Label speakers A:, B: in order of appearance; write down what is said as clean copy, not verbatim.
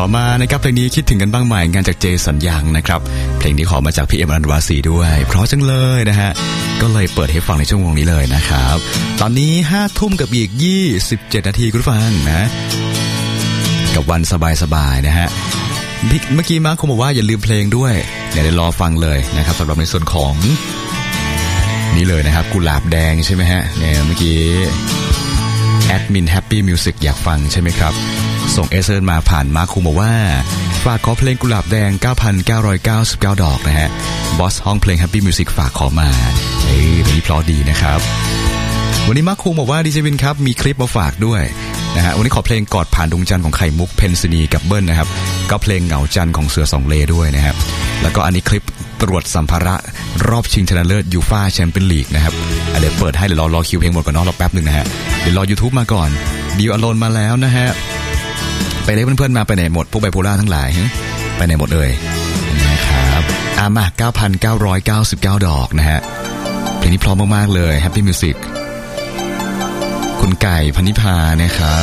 A: มานะครับเพลงนี้คิดถึงกันบ้างไหมงานจากเจสัญญังนะครับเพลงนี้ขอมาจากพี่เอ็มอรันวาสีด้วยเพราะจังเลยนะฮะก็เลยเปิดให้ฟังในชั่วโมงนี้เลยนะครับตอนนี้5 ทุ่มกับอีก27 นาทีคุณฟังนะกับวันสบายๆนะฮะเมื่อกี้มาร์คคงบอกว่าอย่าลืมเพลงด้วยเดี๋ยวรอฟังเลยนะครับสำหรับในส่วนของนี่เลยนะครับกุหลาบแดงใช่ไหมฮะเนี่ยเมื่อกี้แอดมิน Happy Music อยากฟังใช่ไหมครับส่งSMSมาผ่านมาร์คคุงบอกว่าฝากขอเพลงกุหลาบแดง 9,999 ดอกนะฮะบอสห้องเพลง Happy Music ฝากขอมาเพลงนี้เพราะดีนะครับวันนี้มาร์คคุงบอกว่าดีเจวินครับมีคลิปมาฝากด้วยนะฮะวันนี้ขอเพลงกอดผ่านดวงจันทร์ของไข่มุกเพนซินีกับเบิ้ลนะครับก็เพลงเหงาจันทร์ของเสือสองเลด้วยนะครับแล้วก็อันนี้คลิปตรวจสัมภาระรอบชิงชนะเลิศยูฟ่าแชมเปี้ยนลีกนะครับเดี๋ยวเปิดให้เดี๋ยวรอคิวเพลงหมดก่อนเนาะรอแป๊บนึงนะฮะเดี๋ยวรอ YouTube มาก่อนดิวอโลนมาแล้วนะฮะไปเลยเพื่อนๆมาไปไหนหมดพวกไบโพล่าทั้งหลายไปไหนหมดเลยนะครับมา 9,999 ดอกนะฮะเพลงนี้พร้อมมากๆเลย Happy Music คุณไก่พนิพานะครับ